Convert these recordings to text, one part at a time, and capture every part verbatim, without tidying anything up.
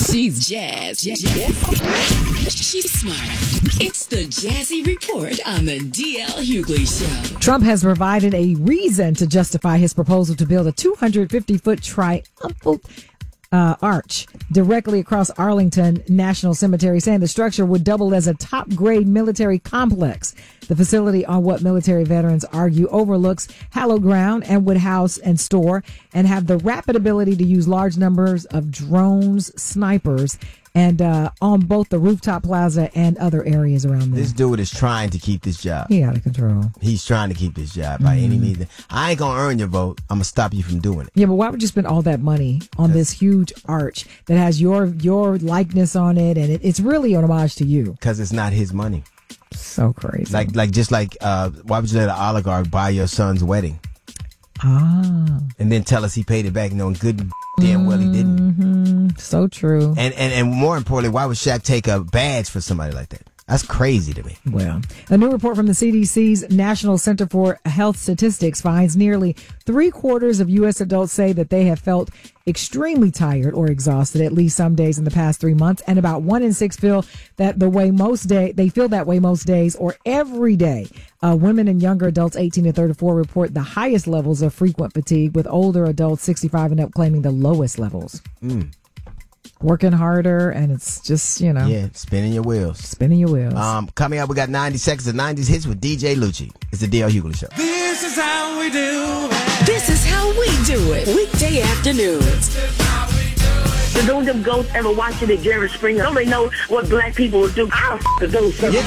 She's jazz. Jazz. She's smart. It's the Jazzy Report on the D L Hughley Show. Trump has provided a reason to justify his proposal to build a two hundred fifty foot triumphal uh, arch directly across Arlington National Cemetery, saying the structure would double as a top-grade military complex. The facility, on what military veterans argue overlooks hallowed ground and would house and store and have the rapid ability to use large numbers of drones, snipers, and uh, on both the rooftop plaza and other areas around there. This dude is trying to keep this job. He out of control. He's trying to keep this job by mm. any means. I ain't going to earn your vote. I'm going to stop you from doing it. Yeah, but why would you spend all that money on That's, this huge arch that has your your likeness on it, and it, it's really an homage to you? Because it's not his money. So crazy. Like, like just like, uh, why would you let an oligarch buy your son's wedding? Ah. And then tell us he paid it back knowing good damn well he didn't. Mm-hmm. So true. And, and and more importantly, why would Shaq take a badge for somebody like that? That's crazy to me. Well, a new report from the C D C's National Center for Health Statistics finds nearly three quarters of U S adults say that they have felt extremely tired or exhausted at least some days in the past three months. And about one in six feel that the way most day, they feel that way most days or every day. Uh, women and younger adults eighteen to thirty-four report the highest levels of frequent fatigue, with older adults sixty-five and up claiming the lowest levels. Mm. Working harder, and it's just, you know. Yeah, spinning your wheels. Spinning your wheels. Um, coming up, we got ninety seconds of nineties hits with D J Lucci. It's the D L Hughley Show. This is how we do it. This is how we do it. Weekday afternoons. So don't them ghosts ever watching the Jerry Springer? Don't they know what black people will do? I'll f*** the ghost. Yeah.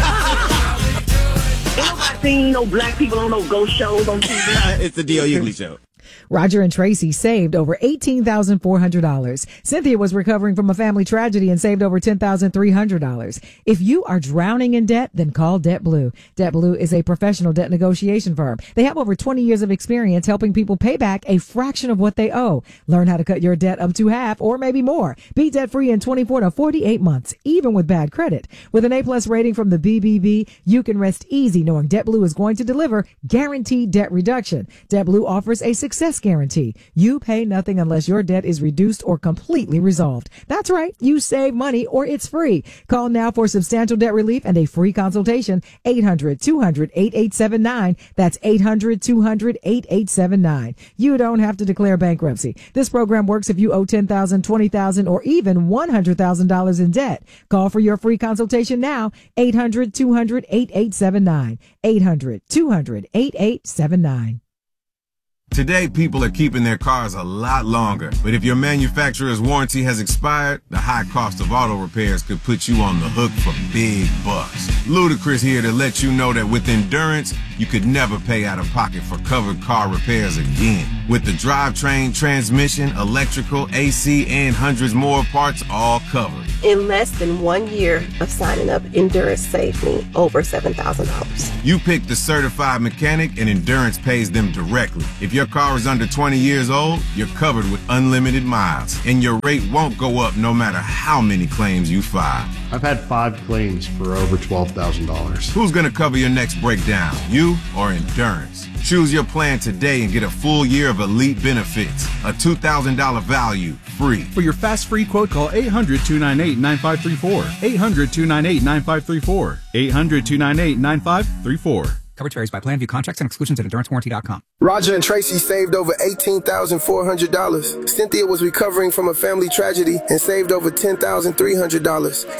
Ain't nobody seen no black people on no ghost shows on T V. It's the D L Hughley Show. Roger and Tracy saved over eighteen thousand four hundred dollars. Cynthia was recovering from a family tragedy and saved over ten thousand three hundred dollars. If you are drowning in debt, then call DebtBlue. DebtBlue is a professional debt negotiation firm. They have over twenty years of experience helping people pay back a fraction of what they owe. Learn how to cut your debt up to half or maybe more. Be debt-free in twenty-four to forty-eight months, even with bad credit. With an A-plus rating from the B B B, you can rest easy knowing DebtBlue is going to deliver guaranteed debt reduction. DebtBlue offers a success guarantee. You pay nothing unless your debt is reduced or completely resolved. That's right. You save money or it's free. Call now for substantial debt relief and a free consultation. eight hundred two hundred eighty-eight seventy-nine. That's eight hundred two hundred eighty-eight seventy-nine. You don't have to declare bankruptcy. This program works if you owe ten thousand dollars, twenty thousand dollars, or even one hundred thousand dollars in debt. Call for your free consultation now. eight hundred two hundred eighty-eight seventy-nine. eight hundred two hundred eighty-eight seventy-nine. Today, people are keeping their cars a lot longer. But if your manufacturer's warranty has expired, the high cost of auto repairs could put you on the hook for big bucks. Ludacris here to let you know that with Endurance, you could never pay out of pocket for covered car repairs again. With the drivetrain, transmission, electrical, A C, and hundreds more parts all covered. In less than one year of signing up, Endurance saved me over seven thousand dollars. You pick the certified mechanic and Endurance pays them directly. If your car is under twenty years old, you're covered with unlimited miles, and your rate won't go up no matter how many claims you file. I've had five claims for over twelve thousand dollars. Who's going to cover your next breakdown, you or Endurance? Choose your plan today and get a full year of elite benefits, a two thousand dollars value, free. For your fast free quote, call eight hundred two nine eight nine five three four. eight hundred two nine eight nine five three four. eight hundred two nine eight nine five three four. Coverage varies by plan. View contracts and exclusions at endurance warranty dot com. Roger and Tracy saved over eighteen thousand four hundred dollars. Cynthia was recovering from a family tragedy and saved over ten thousand three hundred dollars.